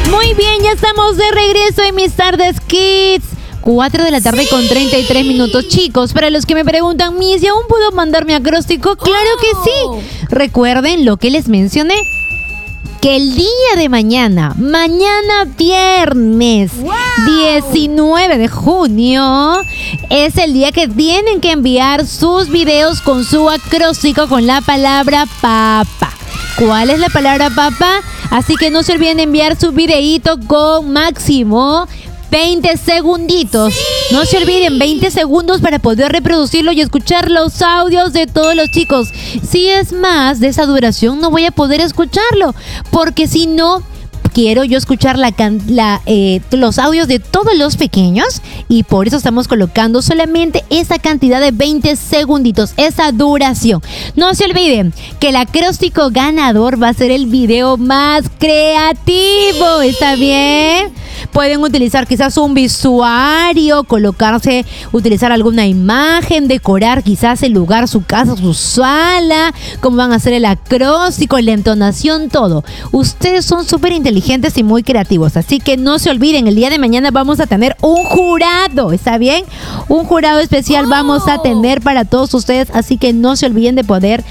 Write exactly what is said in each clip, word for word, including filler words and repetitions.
Muy bien, ya estamos de regreso en mis tardes Kids. cuatro de la tarde con treinta y tres minutos. Chicos, para los que me preguntan, Miss, ¿y aún puedo mandar mi acróstico? Claro que sí. Recuerden lo que les mencioné, que el día de mañana, mañana viernes, wow, diecinueve de junio, es el día que tienen que enviar sus videos con su acróstico con la palabra papa. ¿Cuál es la palabra papa? Así que no se olviden de enviar su videíto con máximo veinte segunditos. Sí. No se olviden, veinte segundos para poder reproducirlo y escuchar los audios de todos los chicos. Si es más de esa duración, no voy a poder escucharlo, porque si no, quiero yo escuchar la, can- la eh, los audios de todos los pequeños, y por eso estamos colocando solamente esa cantidad de veinte segunditos, esa duración. No se olviden que el acróstico ganador va a ser el video más creativo, ¿está bien? Pueden utilizar quizás un visuario, colocarse, utilizar alguna imagen, decorar quizás el lugar, su casa, su sala, cómo van a hacer el acróstico, la entonación, todo. Ustedes son súper inteligentes y muy creativos, así que no se olviden, el día de mañana vamos a tener un jurado, ¿está bien? Un jurado especial vamos a tener para todos ustedes, así que no se olviden de poder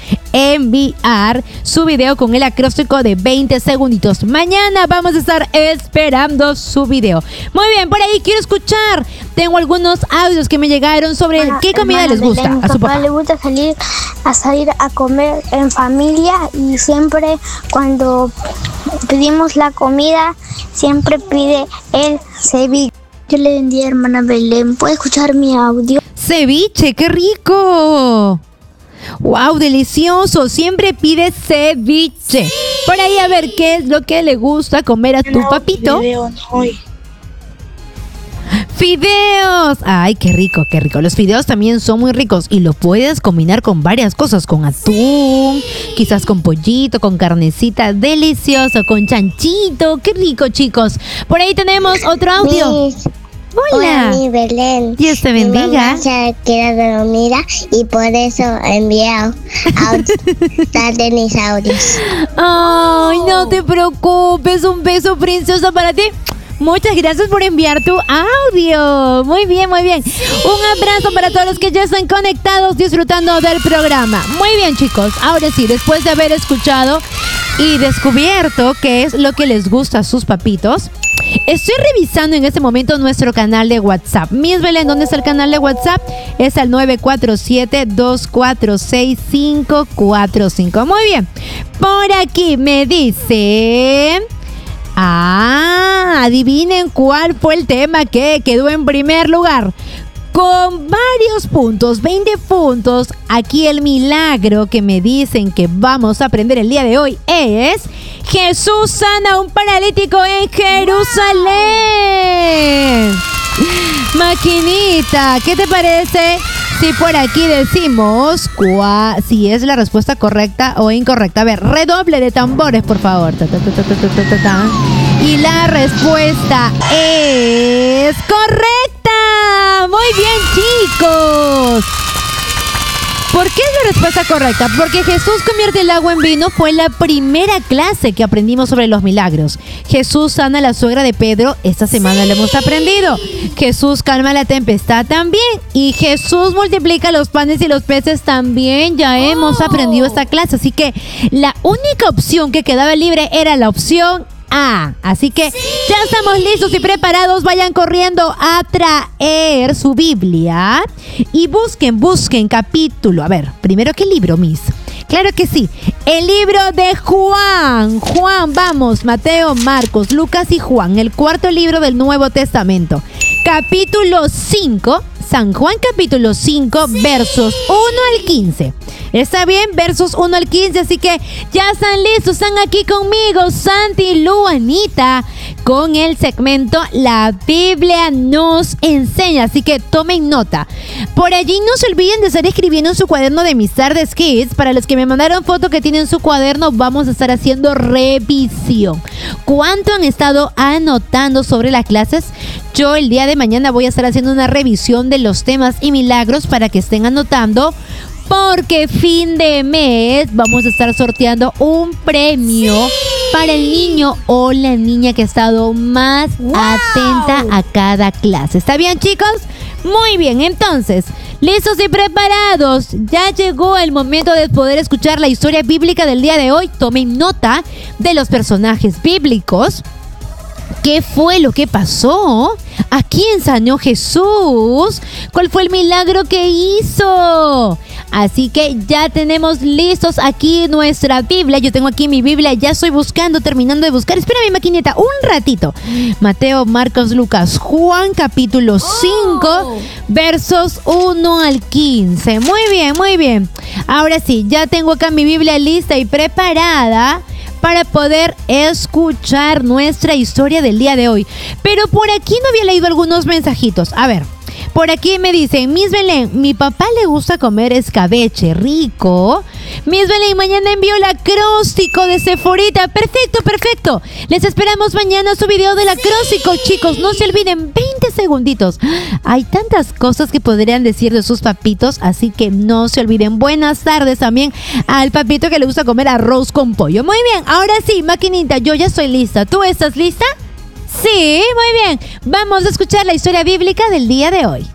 enviar su video con el acróstico de veinte segunditos. Mañana vamos a estar esperando su video. Muy bien, por ahí quiero escuchar. Tengo algunos audios que me llegaron sobre ah, qué comida les gusta. A su papá le gusta salir a salir a comer en familia, y siempre cuando pedimos la comida siempre pide el ceviche. Yo le vendí a hermana Belén. ¿Puede escuchar mi audio? Ceviche, qué rico. ¡Wow! Delicioso. Siempre pide ceviche. Sí. Por ahí, a ver, ¿qué es lo que le gusta comer a tu no, papito? Fideos hoy. ¡Fideos! ¡Ay, qué rico, qué rico! Los fideos también son muy ricos y lo puedes combinar con varias cosas. Con atún, quizás con pollito, con carnecita, delicioso, con chanchito. ¡Qué rico, chicos! Por ahí tenemos otro audio. Miss. Hola, mi Belén. Dios te bendiga. Mi mamá se queda dormida y por eso envié audios, mis audios. Ay, no te preocupes. Un beso precioso para ti. Muchas gracias por enviar tu audio. Muy bien, muy bien. Un abrazo para todos los que ya están conectados disfrutando del programa. Muy bien, chicos. Ahora sí, después de haber escuchado y descubierto qué es lo que les gusta a sus papitos, estoy revisando en este momento nuestro canal de WhatsApp. Miss Belén, ¿dónde está el canal de WhatsApp? Es al nueve cuatro siete, dos cuatro seis, cinco cuatro cinco. Muy bien. Por aquí me dice... Ah, adivinen cuál fue el tema que quedó en primer lugar. Con varios puntos, veinte puntos. Aquí el milagro que me dicen que vamos a aprender el día de hoy es: Jesús sana a un paralítico en Jerusalén. Maquinita, ¿qué te parece si por aquí decimos cua- si es la respuesta correcta o incorrecta? A ver, redoble de tambores, por favor. Ta, ta, ta, ta, ta, ta, ta, ta. Y la respuesta es correcta. Muy bien, chicos. ¿Por qué es la respuesta correcta? Porque Jesús convierte el agua en vino fue la primera clase que aprendimos sobre los milagros. Jesús sana a la suegra de Pedro, esta semana lo hemos aprendido. Jesús calma la tempestad también. Y Jesús multiplica los panes y los peces también, ya hemos aprendido esta clase. Así que la única opción que quedaba libre era la opción A. Así que ya estamos listos y preparados. Vayan corriendo a traer su Biblia y busquen, busquen capítulo. A ver, primero, ¿qué libro, Miss? Claro que sí, el libro de Juan. Juan, vamos, Mateo, Marcos, Lucas y Juan, el cuarto libro del Nuevo Testamento. Capítulo cinco, San Juan capítulo cinco, sí, versos uno al quince. ¿Está bien? Versos uno al quince, así que ya están listos, están aquí conmigo Santi, Lu, Anita, con el segmento La Biblia nos enseña, así que tomen nota. Por allí no se olviden de estar escribiendo en su cuaderno de Mis Tardes Kids. Para los que me mandaron foto que tienen su cuaderno, vamos a estar haciendo revisión. ¿Cuánto han estado anotando sobre las clases? Yo el día de mañana voy a estar haciendo una revisión de los temas y milagros para que estén anotando, porque fin de mes vamos a estar sorteando un premio para el niño o la niña que ha estado más wow. atenta a cada clase. ¿Está bien, chicos? Muy bien, entonces, listos y preparados. Ya llegó el momento de poder escuchar la historia bíblica del día de hoy. Tomen nota de los personajes bíblicos. ¿Qué fue lo que pasó? ¿A quién sanó Jesús? ¿Cuál fue el milagro que hizo? Así que ya tenemos listos aquí nuestra Biblia. Yo tengo aquí mi Biblia, ya estoy buscando, terminando de buscar. Espérame, maquinita, un ratito. Mateo, Marcos, Lucas, Juan, capítulo cinco, oh. versos uno al quince. Muy bien, muy bien. Ahora sí, ya tengo acá mi Biblia lista y preparada para poder escuchar nuestra historia del día de hoy. Pero por aquí no había leído algunos mensajitos. A ver, por aquí me dicen: Miss Belén, mi papá le gusta comer escabeche, rico. Miss Belén, mañana envío el acróstico de Sephorita. Perfecto, perfecto. Les esperamos mañana su video del sí. acróstico, chicos. No se olviden, veinte segunditos. Hay tantas cosas que podrían decir de sus papitos, así que no se olviden. Buenas tardes también al papito que le gusta comer arroz con pollo. Muy bien, ahora sí, maquinita, yo ya estoy lista. ¿Tú estás lista? Sí, muy bien. Vamos a escuchar la historia bíblica del día de hoy.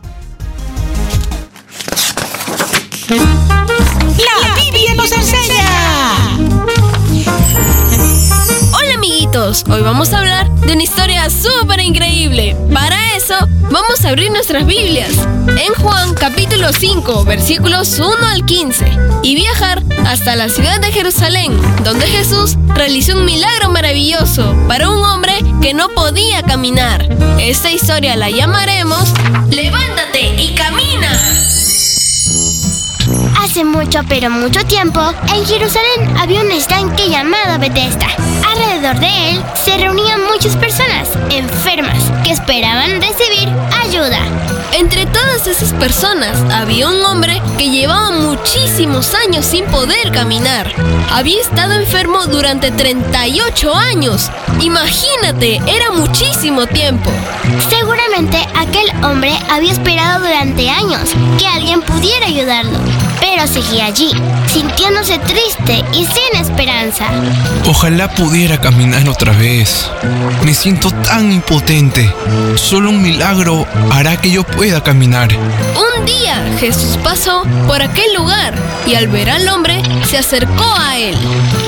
La Biblia nos enseña. Hola amiguitos, hoy vamos a hablar de una historia súper increíble. Para eso vamos a abrir nuestras Biblias en Juan capítulo cinco, versículos uno al quince, y viajar hasta la ciudad de Jerusalén, donde Jesús realizó un milagro maravilloso para un hombre que no podía caminar. Esta historia la llamaremos Levántate y camina. Hace mucho, pero mucho tiempo, en Jerusalén había un estanque llamado Betesda. Alrededor de él se reunían muchas personas enfermas que esperaban recibir ayuda. Entre todas esas personas había un hombre que llevaba muchísimos años sin poder caminar. Había estado enfermo durante treinta y ocho años. Imagínate, era muchísimo tiempo. Seguramente aquel hombre había esperado durante años que alguien pudiera ayudarlo, pero seguía allí, sintiéndose triste y sin esperanza. Ojalá pudiera caminar otra vez. Me siento tan impotente. Solo un milagro hará que yo pueda caminar. Un día Jesús pasó por aquel lugar y al ver al hombre se acercó a él.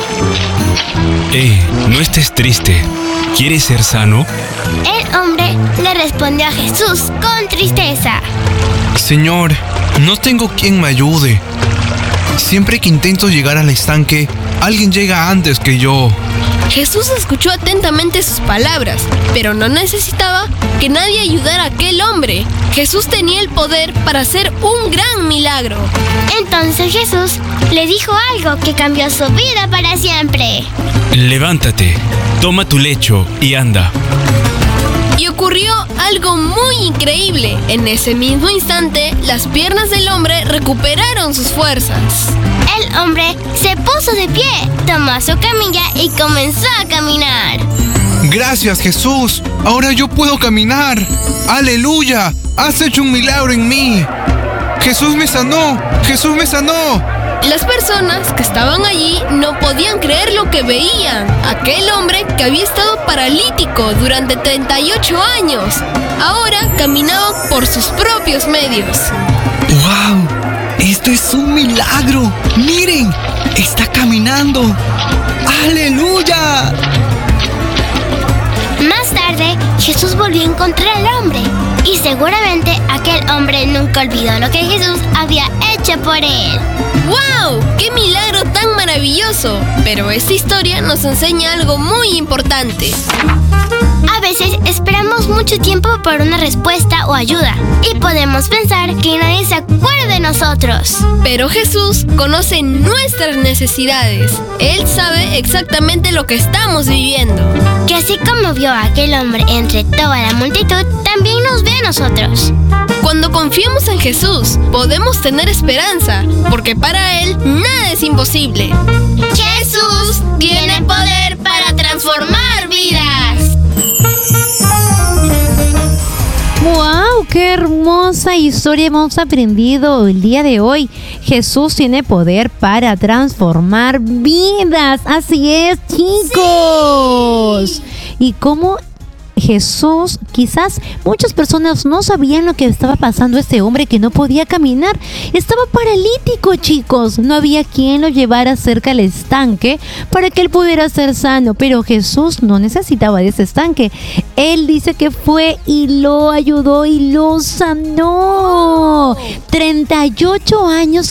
Eh, no estés triste. ¿Quieres ser sano? El hombre le respondió a Jesús con tristeza: Señor, no tengo quien me ayude. Siempre que intento llegar al estanque, alguien llega antes que yo. Jesús escuchó atentamente sus palabras, pero no necesitaba que nadie ayudara a aquel hombre. Jesús tenía el poder para hacer un gran milagro. Entonces Jesús le dijo algo que cambió su vida para siempre. Levántate, toma tu lecho y anda. Y ocurrió algo muy increíble. En ese mismo instante, las piernas del hombre recuperaron sus fuerzas. El hombre se puso de pie, tomó su camilla y comenzó a caminar. Gracias, Jesús. Ahora yo puedo caminar. ¡Aleluya! Has hecho un milagro en mí. Jesús me sanó. Jesús me sanó. Las personas que estaban allí no podían creer lo que veían. Aquel hombre que había estado paralítico durante treinta y ocho años, ahora caminaba por sus propios medios. ¡Wow! ¡Esto es un milagro! ¡Miren! ¡Está caminando! ¡Aleluya! Más tarde, Jesús volvió a encontrar al hombre y seguramente aquel hombre nunca olvidó lo que Jesús había hecho por él. ¡Wow! ¡Qué milagro tan maravilloso! Pero esta historia nos enseña algo muy importante. A veces esperamos mucho tiempo por una respuesta o ayuda y podemos pensar que nadie se acuerda de nosotros. Pero Jesús conoce nuestras necesidades. Él sabe exactamente lo que estamos viviendo. Que así como vio a aquel hombre entre toda la multitud, también nos ve a nosotros. Cuando confiamos en Jesús, podemos tener esperanza, porque para Él nada es imposible. Jesús tiene poder para transformar vidas. ¡Wow! ¡Qué qué hermosa historia hemos aprendido el día de hoy. Jesús tiene poder para transformar vidas. Así es, chicos. Sí. Y cómo Jesús, quizás muchas personas no sabían lo que estaba pasando a este hombre que no podía caminar. Estaba paralítico, chicos. No había quien lo llevara cerca al estanque para que él pudiera ser sano. Pero Jesús no necesitaba de ese estanque. Él dice que fue y lo ayudó y lo sanó. treinta y ocho años